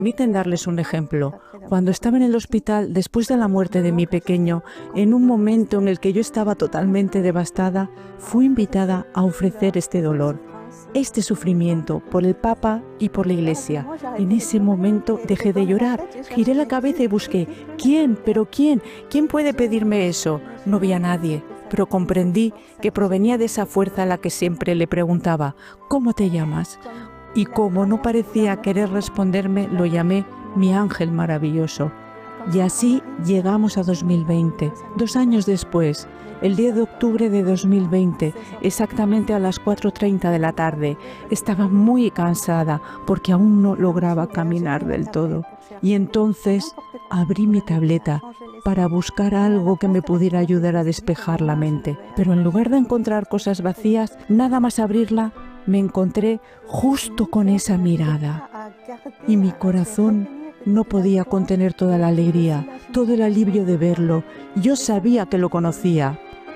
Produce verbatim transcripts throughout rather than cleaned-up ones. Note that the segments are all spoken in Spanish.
Permiten darles un ejemplo. Cuando estaba en el hospital, después de la muerte de mi pequeño, en un momento en el que yo estaba totalmente devastada, fui invitada a ofrecer este dolor, este sufrimiento por el Papa y por la Iglesia. En ese momento dejé de llorar, giré la cabeza y busqué, ¿quién? ¿Pero quién? ¿Quién puede pedirme eso? No vi a nadie, pero comprendí que provenía de esa fuerza a la que siempre le preguntaba, ¿cómo te llamas? Y como no parecía querer responderme, lo llamé mi ángel maravilloso. Y así llegamos a dos mil veinte. Dos años después, el diez de octubre de dos mil veinte, exactamente a las cuatro treinta de la tarde, estaba muy cansada porque aún no lograba caminar del todo. Y entonces abrí mi tableta para buscar algo que me pudiera ayudar a despejar la mente. Pero en lugar de encontrar cosas vacías, nada más abrirla, me encontré justo con esa mirada y mi corazón no podía contener toda la alegría, todo el alivio de verlo. Yo sabía que lo conocía.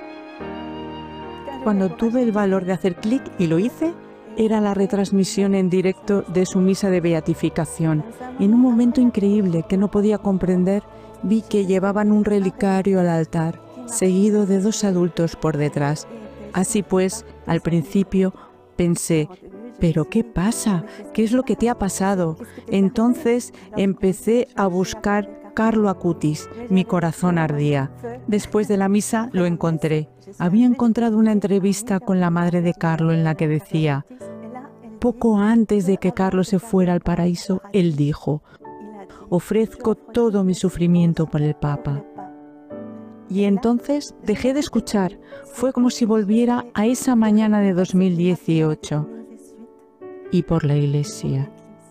Cuando tuve el valor de hacer clic y lo hice, era la retransmisión en directo de su misa de beatificación. En un momento increíble que no podía comprender, vi que llevaban un relicario al altar, seguido de dos adultos por detrás. Así pues, al principio, pensé, ¿pero qué pasa? ¿Qué es lo que te ha pasado? Entonces empecé a buscar Carlo Acutis. Mi corazón ardía. Después de la misa lo encontré. Había encontrado una entrevista con la madre de Carlo en la que decía, poco antes de que Carlo se fuera al paraíso, él dijo, ofrezco todo mi sufrimiento por el Papa. Y entonces dejé de escuchar. Fue como si volviera a esa mañana de dos mil dieciocho. Y por la Iglesia.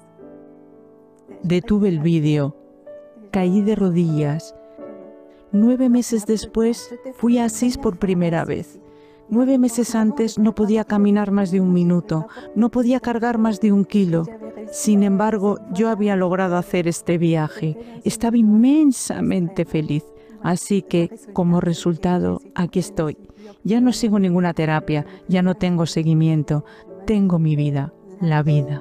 Detuve el vídeo. Caí de rodillas. Nueve meses después fui a Asís por primera vez. Nueve meses antes no podía caminar más de un minuto. No podía cargar más de un kilo. Sin embargo, yo había logrado hacer este viaje. Estaba inmensamente feliz. Así que, como resultado, aquí estoy. Ya no sigo ninguna terapia, ya no tengo seguimiento. Tengo mi vida, la vida.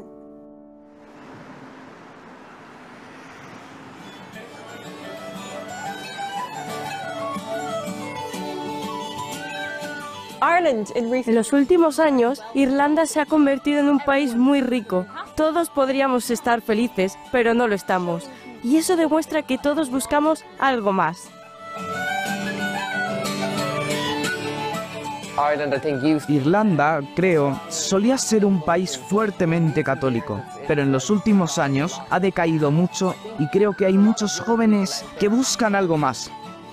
En los últimos años, Irlanda se ha convertido en un país muy rico. Todos podríamos estar felices, pero no lo estamos. Y eso demuestra que todos buscamos algo más. Irlanda, creo, solía ser un país fuertemente católico, pero en los últimos años ha decaído mucho y creo que hay muchos jóvenes que buscan algo más.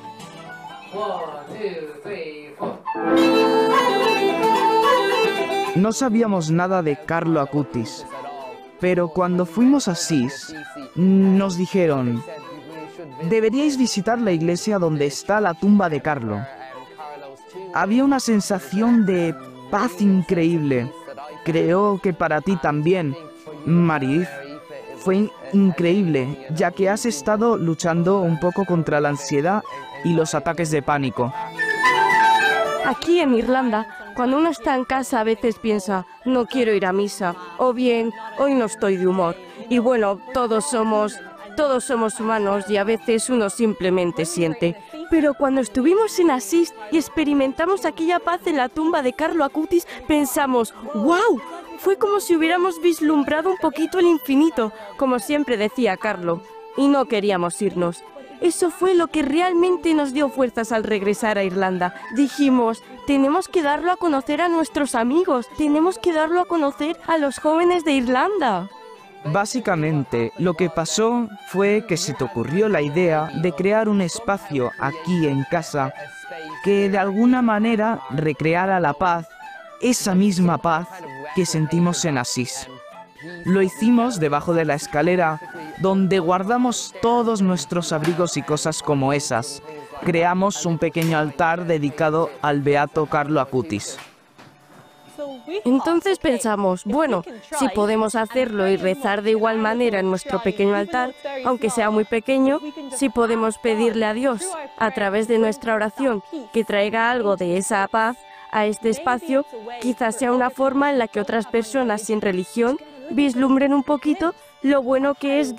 No sabíamos nada de Carlo Acutis, pero cuando fuimos a Asís, nos dijeron, deberíais visitar la iglesia donde está la tumba de Carlo. Había una sensación de paz increíble. Creo que para ti también, Marie, fue increíble, ya que has estado luchando un poco contra la ansiedad y los ataques de pánico. Aquí en Irlanda, cuando uno está en casa a veces piensa, no quiero ir a misa, o bien, hoy no estoy de humor. Y bueno, todos somos, todos somos humanos y a veces uno simplemente siente. Pero cuando estuvimos en Asís y experimentamos aquella paz en la tumba de Carlo Acutis, pensamos, ¡wow! Fue como si hubiéramos vislumbrado un poquito el infinito, como siempre decía Carlo, y no queríamos irnos. Eso fue lo que realmente nos dio fuerzas al regresar a Irlanda. Dijimos, tenemos que darlo a conocer a nuestros amigos, tenemos que darlo a conocer a los jóvenes de Irlanda. Básicamente, lo que pasó fue que se te ocurrió la idea de crear un espacio aquí en casa que de alguna manera recreara la paz, esa misma paz que sentimos en Asís. Lo hicimos debajo de la escalera, donde guardamos todos nuestros abrigos y cosas como esas. Creamos un pequeño altar dedicado al beato Carlo Acutis. Entonces pensamos, bueno, si podemos hacerlo y rezar de igual manera en nuestro pequeño altar, aunque sea muy pequeño, si podemos pedirle a Dios, a través de nuestra oración, que traiga algo de esa paz a este espacio, quizás sea una forma en la que otras personas sin religión vislumbren un poquito lo bueno que es